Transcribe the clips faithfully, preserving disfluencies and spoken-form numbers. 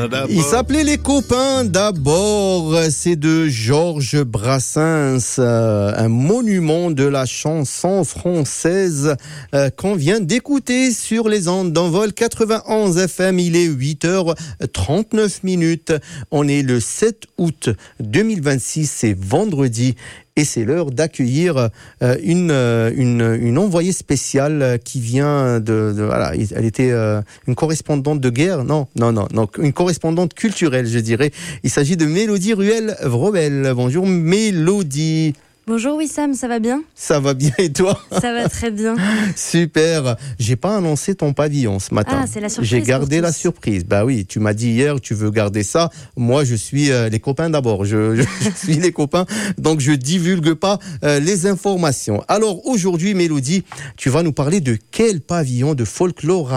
Il s'appelait Les Copains d'abord, c'est de Georges Brassens, euh, un monument de la chanson française euh, qu'on vient d'écouter sur les ondes d'Envol quatre-vingt-onze F M. Il est huit heures trente-neuf minutes. On est le sept août deux mille vingt-six, c'est vendredi. Et c'est l'heure d'accueillir euh, une, euh, une, une envoyée spéciale qui vient de, de voilà, elle était euh, une correspondante de guerre, non, non, non, non, une correspondante culturelle, je dirais. Il s'agit de Mélodie Ruel-Vrobel. Bonjour Mélodie. Bonjour Wissam, ça va bien ? Ça va bien et toi ? Ça va très bien. Super. J'ai pas annoncé ton pavillon ce matin. Ah, c'est la surprise. J'ai gardé la surprise. Bah oui, tu m'as dit hier, tu veux garder ça. Moi, je suis euh, les copains d'abord. Je, je, je suis les copains, donc je divulgue pas euh, les informations. Alors aujourd'hui, Mélodie, tu vas nous parler de quel pavillon de Folklorama ?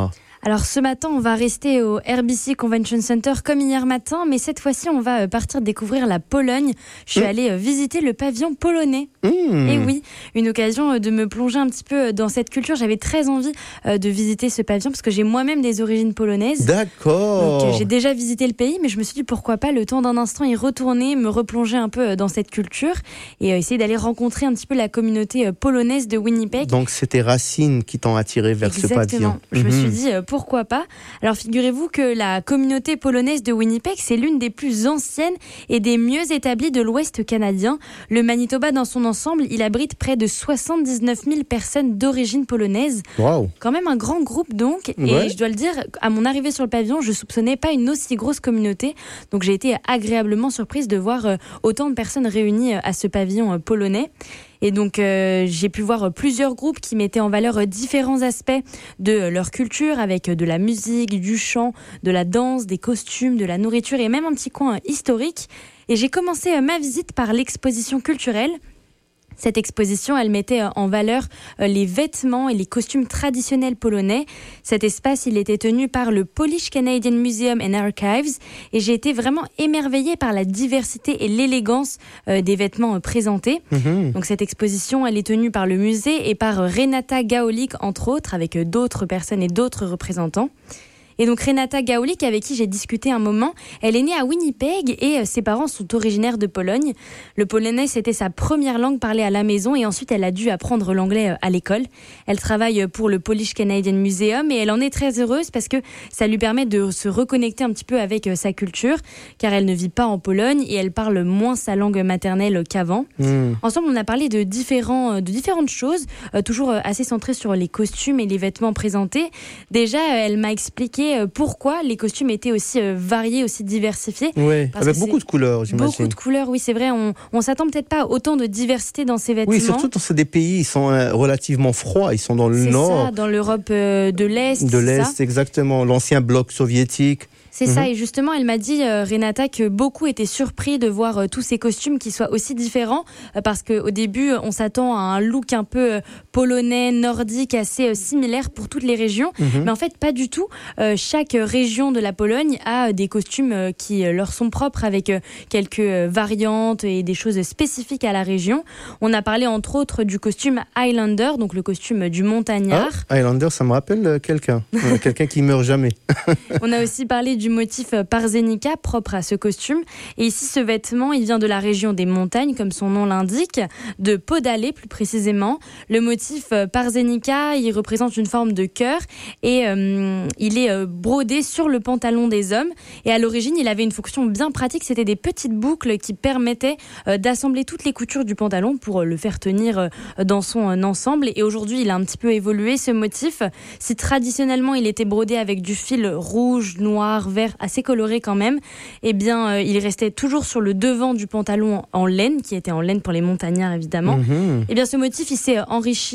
Alors ce matin, on va rester au R B C Convention Center comme hier matin, mais cette fois-ci, on va partir découvrir la Pologne. Je suis mmh. allée visiter le pavillon polonais. Mmh. Et oui, une occasion de me plonger un petit peu dans cette culture. J'avais très envie de visiter ce pavillon parce que j'ai moi-même des origines polonaises. D'accord. Donc j'ai déjà visité le pays, mais je me suis dit pourquoi pas le temps d'un instant y retourner, me replonger un peu dans cette culture et essayer d'aller rencontrer un petit peu la communauté polonaise de Winnipeg. Donc c'est tes racines qui t'ont attiré vers Exactement. ce pavillon. Je mmh. me suis dit pourquoi pas. Alors figurez-vous que la communauté polonaise de Winnipeg, c'est l'une des plus anciennes et des mieux établies de l'Ouest canadien. Le Manitoba dans son ensemble, il abrite près de soixante-dix-neuf mille personnes d'origine polonaise. Wow. Quand même un grand groupe donc. Ouais. Et je dois le dire, à mon arrivée sur le pavillon, je soupçonnais pas une aussi grosse communauté. Donc j'ai été agréablement surprise de voir autant de personnes réunies à ce pavillon polonais. Et donc, euh, j'ai pu voir plusieurs groupes qui mettaient en valeur différents aspects de leur culture, avec de la musique, du chant, de la danse, des costumes, de la nourriture et même un petit coin historique. Et j'ai commencé ma visite par l'exposition culturelle. Cette exposition, elle mettait en valeur les vêtements et les costumes traditionnels polonais. Cet espace, il était tenu par le Polish Canadian Museum and Archives et j'ai été vraiment émerveillée par la diversité et l'élégance des vêtements présentés. Mmh. Donc cette exposition, elle est tenue par le musée et par Renata Gaulik, entre autres, avec d'autres personnes et d'autres représentants. Et donc Renata Gaulik, avec qui j'ai discuté un moment, elle est née à Winnipeg et ses parents sont originaires de Pologne. Le polonais, c'était sa première langue parlée à la maison et ensuite elle a dû apprendre l'anglais à l'école. Elle travaille pour le Polish Canadian Museum et elle en est très heureuse parce que ça lui permet de se reconnecter un petit peu avec sa culture, car elle ne vit pas en Pologne et elle parle moins sa langue maternelle qu'avant. Mmh. Ensemble, on a parlé de, différents, de différentes choses, euh, toujours assez centrées sur les costumes et les vêtements présentés. Déjà, elle m'a expliqué pourquoi les costumes étaient aussi variés, aussi diversifiés. Oui, avec beaucoup de couleurs, j'imagine. Beaucoup de couleurs, oui, c'est vrai. On, on s'attend peut-être pas à autant de diversité dans ces vêtements. Oui, surtout dans ces pays, ils sont relativement froids. Ils sont dans le c'est nord. C'est ça, dans l'Europe de l'Est. De l'Est, ça exactement. L'ancien bloc soviétique. C'est mmh. ça, et justement, elle m'a dit, euh, Renata, que beaucoup étaient surpris de voir euh, tous ces costumes qui soient aussi différents, euh, parce qu'au début, on s'attend à un look un peu euh, polonais, nordique, assez euh, similaire pour toutes les régions, mmh. mais en fait, pas du tout. Euh, chaque région de la Pologne a euh, des costumes euh, qui euh, leur sont propres, avec euh, quelques euh, variantes et des choses spécifiques à la région. On a parlé, entre autres, du costume Highlander, donc le costume du montagnard. Ah, Highlander, ça me rappelle quelqu'un, euh, quelqu'un qui meurt jamais. On a aussi parlé du du motif Parzenica propre à ce costume. Et ici, ce vêtement, il vient de la région des montagnes, comme son nom l'indique, de Podalé plus précisément. Le motif Parzenica, il représente une forme de cœur et euh, il est euh, brodé sur le pantalon des hommes. Et à l'origine, il avait une fonction bien pratique. C'était des petites boucles qui permettaient euh, d'assembler toutes les coutures du pantalon pour euh, le faire tenir euh, dans son euh, ensemble. Et aujourd'hui, il a un petit peu évolué, ce motif. Si traditionnellement, il était brodé avec du fil rouge, noir, vert, assez coloré quand même, eh bien, euh, il restait toujours sur le devant du pantalon en laine, qui était en laine pour les montagnards évidemment. Mmh. Eh bien, ce motif, il s'est enrichi